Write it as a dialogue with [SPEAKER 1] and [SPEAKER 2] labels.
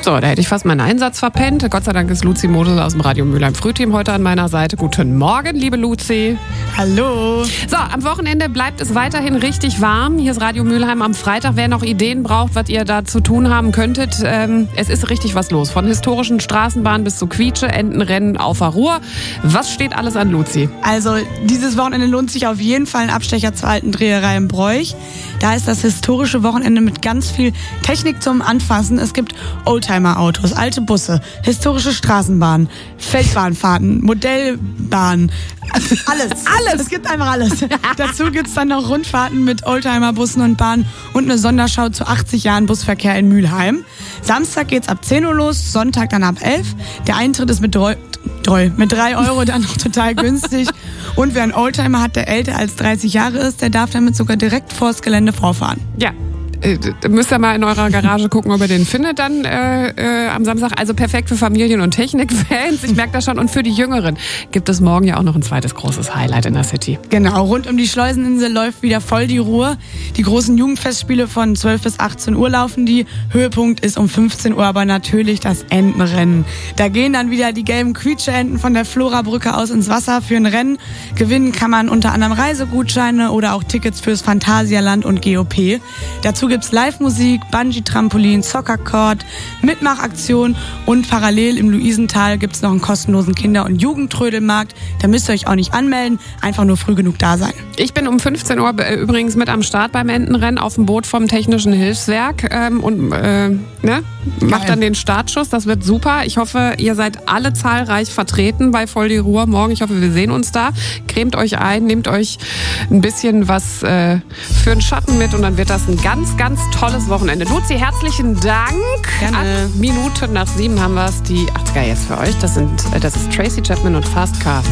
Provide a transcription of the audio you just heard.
[SPEAKER 1] So, da hätte ich fast meinen Einsatz verpennt. Gott sei Dank ist Luzi Moses aus dem Radio Mülheim Frühteam heute an meiner Seite. Guten Morgen, liebe Luzi.
[SPEAKER 2] Hallo.
[SPEAKER 1] So, am Wochenende bleibt es weiterhin richtig warm. Hier ist Radio Mülheim am Freitag. Wer noch Ideen braucht, was ihr da zu tun haben könntet, es ist richtig was los. Von historischen Straßenbahnen bis zu Quietsche, Entenrennen auf der Ruhr. Was steht alles an, Luzi?
[SPEAKER 2] Also, dieses Wochenende lohnt sich auf jeden Fall ein Abstecher zur alten Dreherei im Bräuch. Da ist das historische Wochenende mit ganz viel Technik zum Anfassen. Es gibt Oldtimer-Autos, alte Busse, historische Straßenbahnen, Feldbahnfahrten, Modellbahnen. Alles. Es gibt einfach alles. Dazu gibt's dann noch Rundfahrten mit Oldtimer-Bussen und Bahnen und eine Sonderschau zu 80 Jahren Busverkehr in Mülheim. Samstag geht's ab 10 Uhr los, Sonntag dann ab 11. Der Eintritt ist mit 3 Euro dann noch total günstig. Und wer einen Oldtimer hat, der älter als 30 Jahre ist, der darf damit sogar direkt vors Gelände vorfahren.
[SPEAKER 1] Ja. Müsst ihr mal in eurer Garage gucken, ob ihr den findet dann am Samstag. Also perfekt für Familien- und Technikfans. Ich merke das schon. Und für die Jüngeren gibt es morgen ja auch noch ein zweites großes Highlight in der City.
[SPEAKER 2] Genau, rund um die Schleuseninsel läuft wieder voll die Ruhr. Die großen Jugendfestspiele von 12 bis 18 Uhr laufen die. Höhepunkt ist um 15 Uhr aber natürlich das Entenrennen. Da gehen dann wieder die gelben Quietscheenten von der Florabrücke aus ins Wasser für ein Rennen. Gewinnen kann man unter anderem Reisegutscheine oder auch Tickets fürs Phantasialand und GOP. Dazu gibt's Live-Musik, Bungee-Trampolin, Soccer-Court, Mitmachaktion und parallel im Luisental gibt's noch einen kostenlosen Kinder- und Jugendtrödelmarkt. Da müsst ihr euch auch nicht anmelden, einfach nur früh genug da sein.
[SPEAKER 1] Ich bin um 15 Uhr übrigens mit am Start beim Entenrennen auf dem Boot vom Technischen Hilfswerk macht dann den Startschuss. Das wird super. Ich hoffe, ihr seid alle zahlreich vertreten bei Voll die Ruhr morgen. Ich hoffe, wir sehen uns da. Cremt euch ein, nehmt euch ein bisschen was für einen Schatten mit und dann wird das ein ganz, ganz tolles Wochenende. Luzi, herzlichen Dank.
[SPEAKER 2] Gerne.
[SPEAKER 1] 8 Minuten nach 7 haben wir es. Die 80er jetzt für euch. Das ist Tracy Chapman und Fast Car.